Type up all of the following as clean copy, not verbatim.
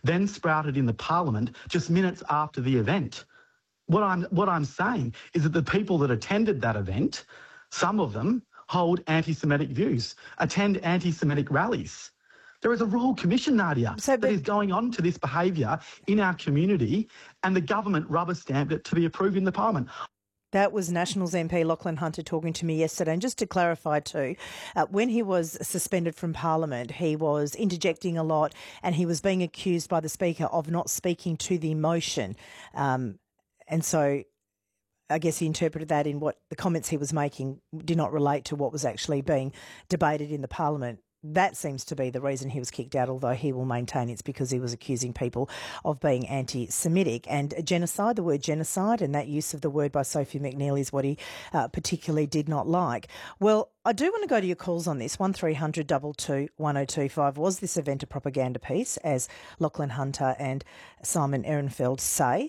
then sprouted in the parliament just minutes after the event. What I'm saying is that the people that attended that event, some of them hold anti-Semitic views, attend anti-Semitic rallies. There is a Royal Commission, Nadia, that is going on to this behaviour in our community, and the government rubber-stamped it to be approved in the parliament. That was Nationals MP Lachlan Hunter talking to me yesterday. And just to clarify too, when he was suspended from Parliament, he was interjecting a lot and he was being accused by the Speaker of not speaking to the motion. And so I guess he interpreted that in what the comments he was making did not relate to what was actually being debated in the Parliament. That seems to be the reason he was kicked out, although he will maintain it's because he was accusing people of being anti-Semitic. And genocide, the word genocide, and that use of the word by Sophie McNeil is what he particularly did not like. Well, I do want to go to your calls on this. 1300 22 1025. Was this event a propaganda piece, as Lachlan Hunter and Simon Ehrenfeld say?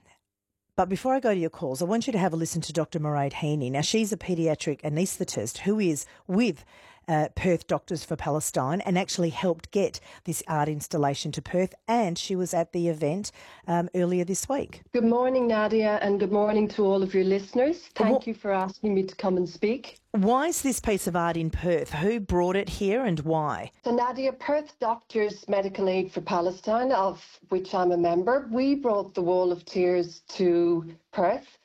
But before I go to your calls, I want you to have a listen to Dr. Mairead Heaney. Now, she's a paediatric anaesthetist who is with Perth Doctors for Palestine and actually helped get this art installation to Perth, and she was at the event earlier this week. Good morning, Nadia, and good morning to all of your listeners. Thank you for asking me to come and speak. Why is this piece of art in Perth? Who brought it here and why? So, Nadia, Perth Doctors Medical Aid for Palestine, of which I'm a member, we brought the Wall of Tears to Perth.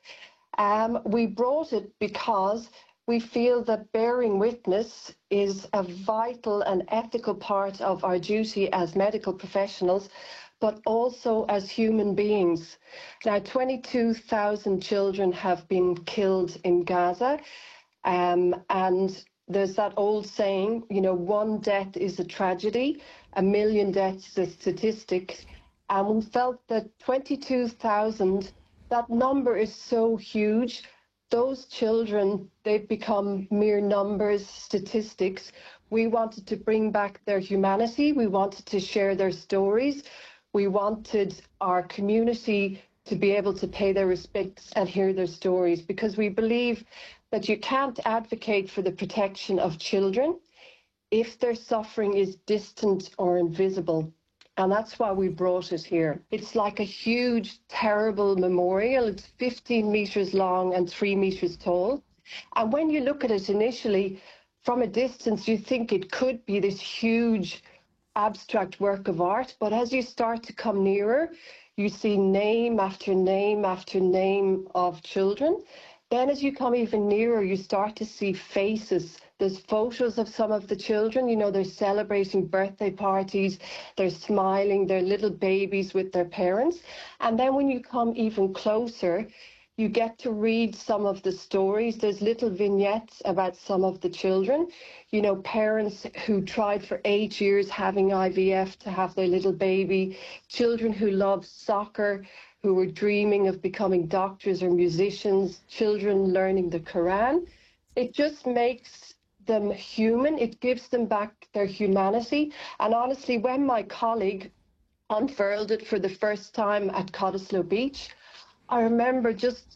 We brought it because we feel that bearing witness is a vital and ethical part of our duty as medical professionals, but also as human beings. Now, 22,000 children have been killed in Gaza, and there's that old saying, you know, one death is a tragedy, 1 million deaths is a statistic, and we felt that 22,000, that number is so huge. Those children, they've become mere numbers, statistics. We wanted to bring back their humanity. We wanted to share their stories. We wanted our community to be able to pay their respects and hear their stories, because we believe that you can't advocate for the protection of children if their suffering is distant or invisible. And that's why we brought it here. It's like a huge, terrible memorial. It's 15 metres long and 3 metres tall. And when you look at it initially, from a distance, you think it could be this huge, abstract work of art. But as you start to come nearer, you see name after name after name of children. Then as you come even nearer, you start to see faces. There's photos of some of the children, you know, they're celebrating birthday parties, they're smiling, they're little babies with their parents. And then when you come even closer, you get to read some of the stories. There's little vignettes about some of the children, you know, parents who tried for 8 years having IVF to have their little baby, children who love soccer, who were dreaming of becoming doctors or musicians, children learning the Quran. It just makes them human. It gives them back their humanity. And honestly, when my colleague unfurled it for the first time at Cottesloe Beach, I remember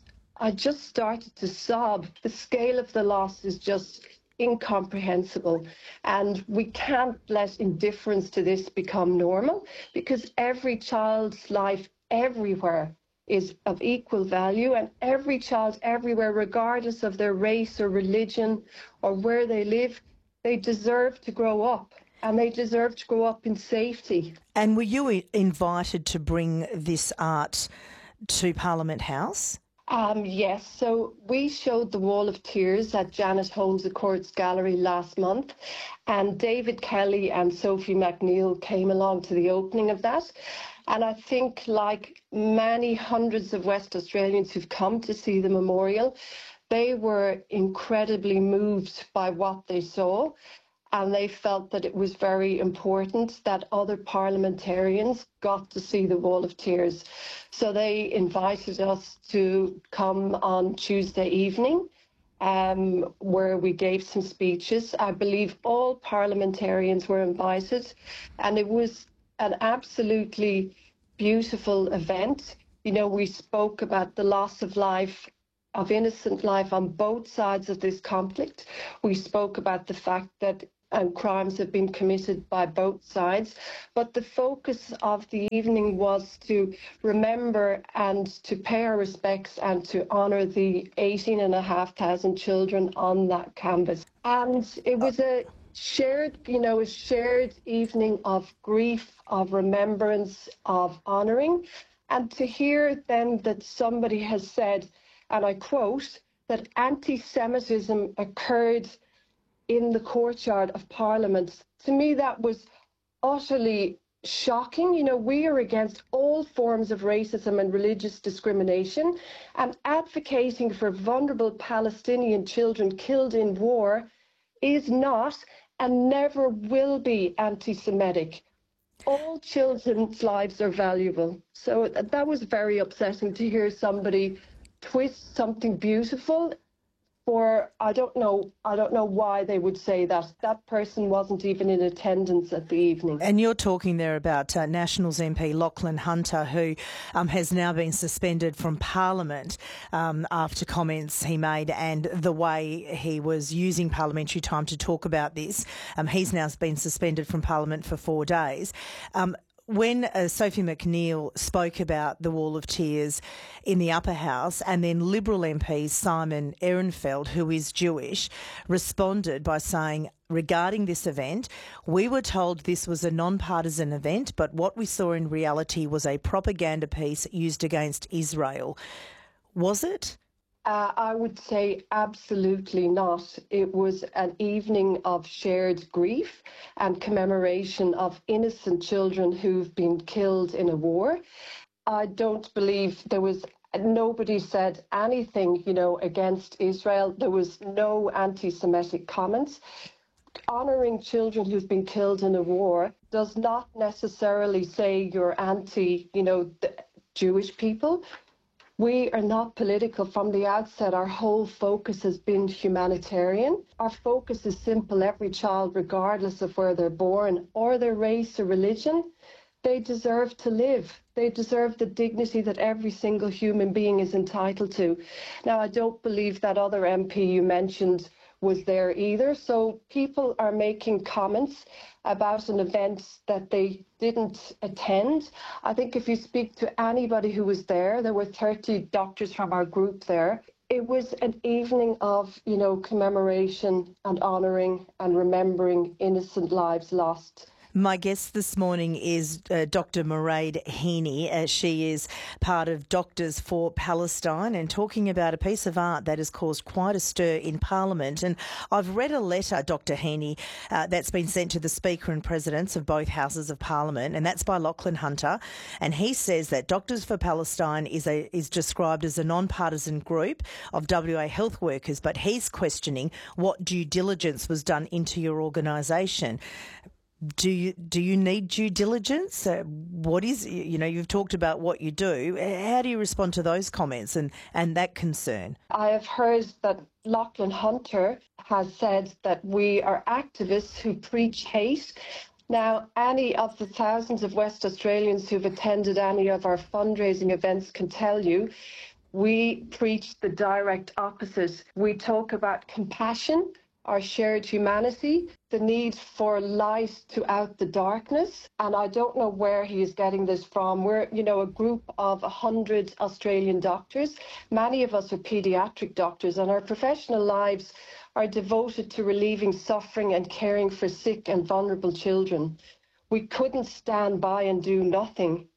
I just started to sob. The scale of the loss is just incomprehensible. And we can't let indifference to this become normal, because every child's life everywhere is of equal value, and every child everywhere, regardless of their race or religion or where they live, they deserve to grow up, and they deserve to grow up in safety. And were you invited to bring this art to Parliament House? Yes, so we showed the Wall of Tears at Janet Holmes Accords Gallery last month, and David Kelly and Sophie McNeil came along to the opening of that. And I think, like many hundreds of West Australians who've come to see the memorial, they were incredibly moved by what they saw. And they felt that it was very important that other parliamentarians got to see the Wall of Tears. So they invited us to come on Tuesday evening, where we gave some speeches. I believe all parliamentarians were invited, and it was an absolutely beautiful event. You know, we spoke about the loss of life, of innocent life on both sides of this conflict. We spoke about the fact that and crimes have been committed by both sides. But the focus of the evening was to remember and to pay our respects and to honour the 18,500 children on that canvas. And it was a shared evening of grief, of remembrance, of honouring. And to hear then that somebody has said, and I quote, that anti-Semitism occurred in the courtyard of Parliament, to me that was utterly shocking. We are against all forms of racism and religious discrimination, and advocating for vulnerable Palestinian children killed in war is not and never will be anti-Semitic. All children's lives are valuable. So that was very upsetting to hear somebody twist something beautiful for, I don't know why they would say that. That person wasn't even in attendance at the evening. And you're talking there about Nationals MP Lachlan Hunter, who has now been suspended from Parliament after comments he made and the way he was using parliamentary time to talk about this. He's now been suspended from Parliament for 4 days. When Sophie McNeil spoke about the Wall of Tears in the Upper House, and then Liberal MP Simon Ehrenfeld, who is Jewish, responded by saying, regarding this event, we were told this was a non-partisan event, but what we saw in reality was a propaganda piece used against Israel. Was it? I would say absolutely not. It was an evening of shared grief and commemoration of innocent children who've been killed in a war. I don't believe nobody said anything, against Israel. There was no anti-Semitic comments. Honouring children who've been killed in a war does not necessarily say you're anti, the Jewish people. We are not political from the outset. Our whole focus has been humanitarian. Our focus is simple. Every child, regardless of where they're born or their race or religion, they deserve to live. They deserve the dignity that every single human being is entitled to. Now, I don't believe that other MP you mentioned was there either. So people are making comments about an event that they didn't attend. I think if you speak to anybody who was there were 30 doctors from our group there. It was an evening of, commemoration and honouring and remembering innocent lives lost. My guest this morning is Dr. Mairead Heaney. She is part of Doctors for Palestine and talking about a piece of art that has caused quite a stir in Parliament. And I've read a letter, Dr. Heaney, that's been sent to the Speaker and Presidents of both Houses of Parliament, and that's by Lachlan Hunter. And he says that Doctors for Palestine is described as a non-partisan group of WA health workers, but he's questioning what due diligence was done into your organisation. Do you need due diligence? What is, you've talked about what you do. How do you respond to those comments and that concern? I have heard that Lachlan Hunter has said that we are activists who preach hate. Now, any of the thousands of West Australians who've attended any of our fundraising events can tell you we preach the direct opposite. We talk about compassion, our shared humanity, the need for light to out the darkness. And I don't know where he is getting this from. We're, a group of 100 Australian doctors. Many of us are paediatric doctors, and our professional lives are devoted to relieving suffering and caring for sick and vulnerable children. We couldn't stand by and do nothing.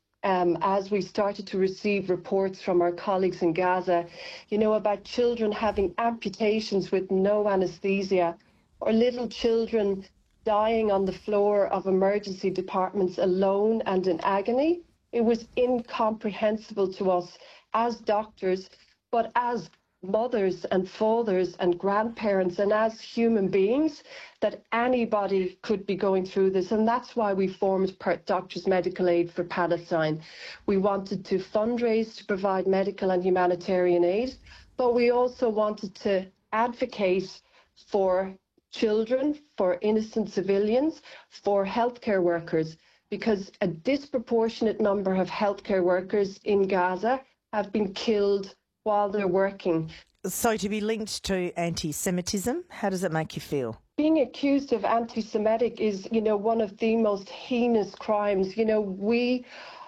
As we started to receive reports from our colleagues in Gaza, about children having amputations with no anaesthesia, or little children dying on the floor of emergency departments alone and in agony. It was incomprehensible to us as doctors, but as mothers and fathers and grandparents and as human beings, that anybody could be going through this. And that's why we formed Doctors Medical Aid for Palestine. We wanted to fundraise to provide medical and humanitarian aid, but we also wanted to advocate for children, for innocent civilians, for healthcare workers, because a disproportionate number of healthcare workers in Gaza have been killed while they're working. So to be linked to anti-Semitism, how does it make you feel? being accused of anti-Semitic is, one of the most heinous crimes. We